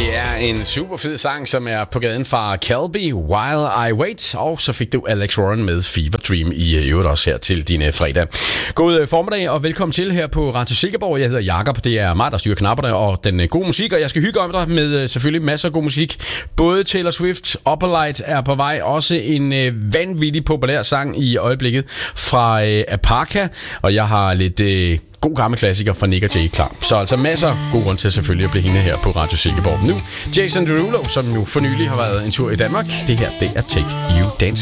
Det er en super fed sang, som er på gaden fra Calby, While I Wait. Og så fik du Alex Warren med Fever Dream i øvrigt også her til din fredag. God formiddag og velkommen til her på Radio Silkeborg. Jeg hedder Jakob, det er mig, der styrer knapperne og den gode musik. Og jeg skal hygge om dig med selvfølgelig masser af god musik. Både Taylor Swift, Upper Light er på vej. Også en vanvittig populær sang i øjeblikket fra Apaka. Og jeg har lidt... god gammel klassiker fra Nick og Jay klar. Så altså masser af god grund til selvfølgelig at blive hængende her på Radio Silkeborg. Nu Jason Derulo, som nu for nylig har været en tur i Danmark. Det her, det er Take You Dancing.